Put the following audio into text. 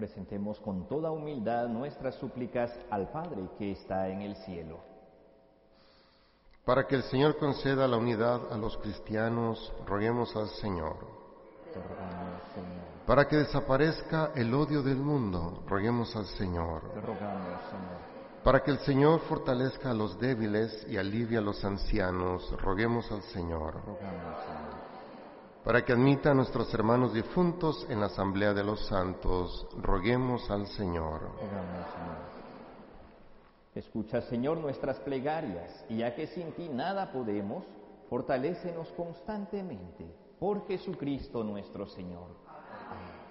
Presentemos con toda humildad nuestras súplicas al Padre que está en el cielo. Para que el Señor conceda la unidad a los cristianos, roguemos al Señor. Te rogamos, Señor. Para que desaparezca el odio del mundo, roguemos al Señor. Te rogamos, Señor. Para que el Señor fortalezca a los débiles y alivie a los ancianos, roguemos al Señor. Te rogamos, Señor. Para que admita a nuestros hermanos difuntos en la asamblea de los santos, roguemos al Señor. Te rogamos, Señor. Escucha, Señor, nuestras plegarias, y ya que sin ti nada podemos, fortalécenos constantemente, por Jesucristo nuestro Señor.